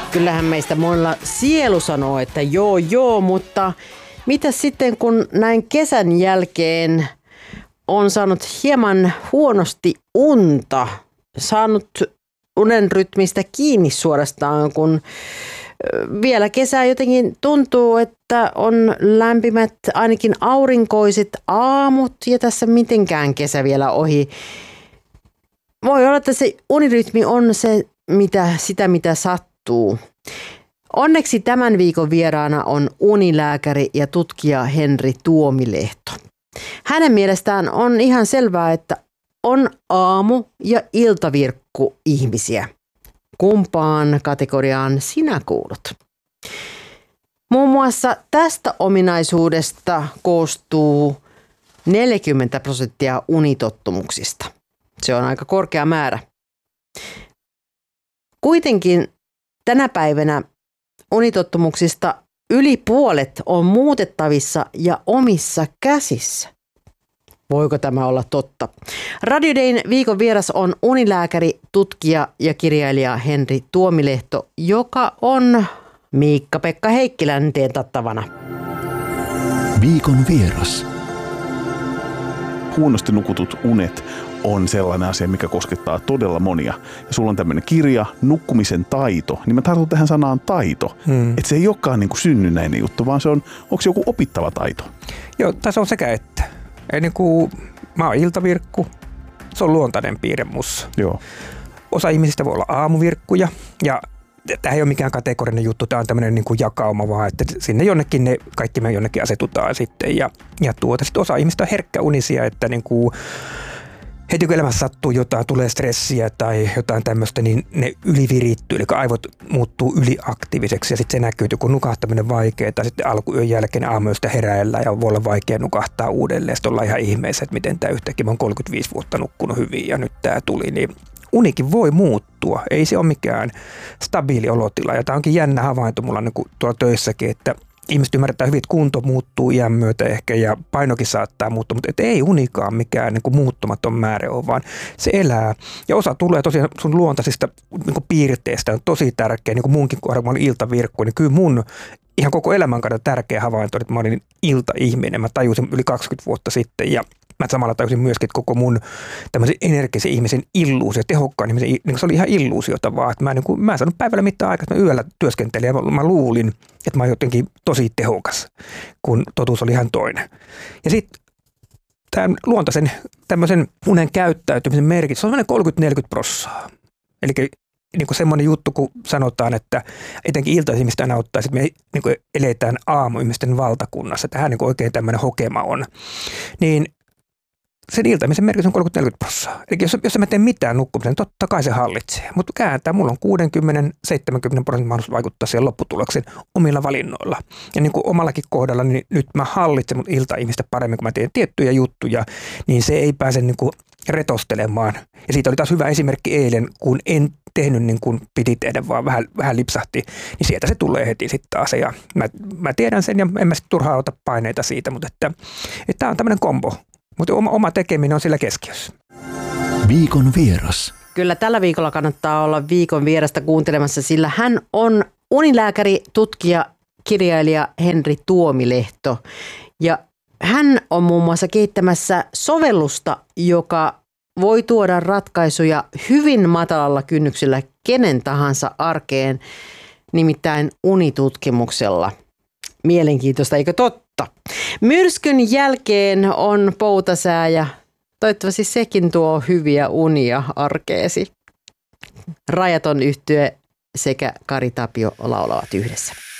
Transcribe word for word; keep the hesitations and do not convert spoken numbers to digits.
Kyllähän meistä monella sielu sanoo, että joo joo, mutta mitä sitten kun näin kesän jälkeen on saanut hieman huonosti unta, saanut unen rytmistä kiinni suorastaan, kun vielä kesää jotenkin tuntuu, että on lämpimät, ainakin aurinkoiset aamut ja tässä mitenkään kesä vielä ohi. Voi olla, että se unirytmi on se, mitä, sitä, mitä sattuu. Onneksi tämän viikon vieraana on unilääkäri ja tutkija Henri Tuomilehto. Hänen mielestään on ihan selvää, että on aamu- ja iltavirkku ihmisiä. Kumpaan kategoriaan sinä kuulut? Muun muassa tästä ominaisuudesta koostuu neljäkymmentä prosenttia unitottumuksista. Se on aika korkea määrä. Kuitenkin tänä päivänä unitottumuksista yli puolet on muutettavissa ja omissa käsissä. Voiko tämä olla totta? Radio Dayn viikon vieras on unilääkäri, tutkija ja kirjailija Henri Tuomilehto, joka on Miikka-Pekka Heikkilän teetattavana. Viikon vieras. Huonosti nukutut unet on sellainen asia, mikä koskettaa todella monia. Ja sulla on tämmöinen kirja, Nukkumisen taito. Niin mä tartun tähän sanaan taito. Hmm. Että se ei olekaan niin kuin synnynnäinen juttu, vaan se on, onko se joku opittava taito? Joo, tässä on sekä että. Eli niin kuin, mä oon iltavirkku, se on luontainen piirre mussa. Joo. Osa ihmisistä voi olla aamuvirkkuja ja tämä ei ole mikään kategorinen juttu, tämä on tämmöinen niin kuin jakauma vaan, että sinne jonnekin ne, kaikki me jonnekin asetutaan sitten ja, ja tuota, sitten osa ihmistä on herkkäunisia, että niin kuin heti kun elämässä sattuu jotain, tulee stressiä tai jotain tämmöistä, niin ne ylivirittyy, eli aivot muuttuu yliaktiiviseksi ja sitten se näkyy, että kun nukahtaminen vaikeaa tai sitten alkuyön jälkeen aamuyöstä heräillään ja voi olla vaikea nukahtaa uudelleen. Sitten ollaan ihan ihmeessä, että miten tämä yhtäkkiä, mä oon kolmekymmentäviisi vuotta nukkunut hyvin ja nyt tämä tuli, niin unikin voi muuttua. Ei se ole mikään stabiili olotila ja tämä onkin jännä havainto mulla niin kuin tuolla töissäkin, että ihmiset ymmärtää hyvin, että kunto muuttuu iän myötä ehkä ja painokin saattaa muuttua, mutta et ei unikaan mikään niin kuin muuttumaton määrä ole, vaan se elää. Ja osa tulee tosiaan sun luontaisista niin kuin piirteistä, on tosi tärkeä, niin kuin munkin kohdalla, mä olin iltavirkku, niin kyllä mun ihan koko elämän kannalta tärkeä havainto, että mä olin iltaihminen. Mä tajusin yli kaksikymmentä vuotta sitten ja mä samalla tajusin myöskin, että koko mun tämmöisen energisen ihmisen illuusio, tehokkaan ihmisen, niin se oli ihan illuusiota vaan, että mä, niin kuin, mä en saanut päivällä mitään aikaa, että mä yöllä työskentelin ja mä, mä luulin, että mä oon jotenkin tosi tehokas, kun totuus oli ihan toinen. Ja sitten tämän luontaisen tämmöisen unen käyttäytymisen merkitys on kolmekymmentä neljäkymmentä prosenttia. Eli niin kuin semmoinen juttu, kun sanotaan, että etenkin iltaisimista aina ottaa, että me niin kuin eletään aamuihmisten valtakunnassa. Tähän niin kuin oikein tämmöinen hokema on. Niin sen iltaimisen merkitys on kolmekymmentä neljäkymmentä prosenttia. Eli jos, jos mä teen mitään nukkumisen, niin totta kai se hallitsee. Mutta kääntää, mulla on kuusikymmentä seitsemänkymmentä prosentin mahdollisuus vaikuttaa siihen lopputulokseen omilla valinnoilla. Ja niin kuin omallakin kohdalla, niin nyt mä hallitsen mun iltaihmistä paremmin, kun mä teen tiettyjä juttuja, niin se ei pääse niin kuin retostelemaan. Ja siitä oli taas hyvä esimerkki eilen, kun en tehnyt niin kuin piti tehdä, vaan vähän, vähän lipsahti, niin sieltä se tulee heti sitten taas. Ja mä, mä tiedän sen ja en mä sitten turhaan ota paineita siitä, mutta että, että tämä on tämmöinen kombo. Mutta oma, oma tekeminen on sillä keskiössä. Viikon vieras. Kyllä tällä viikolla kannattaa olla viikon vierasta kuuntelemassa, sillä hän on unilääkäri, tutkija, kirjailija Henri Tuomilehto. Ja hän on muun muassa kehittämässä sovellusta, joka voi tuoda ratkaisuja hyvin matalalla kynnyksellä kenen tahansa arkeen, nimittäin unitutkimuksella. Mielenkiintoista, eikö totta? Myrskyn jälkeen on poutasää ja toivottavasti sekin tuo hyviä unia arkeesi. Rajaton yhtye sekä Kari Tapio laulavat yhdessä.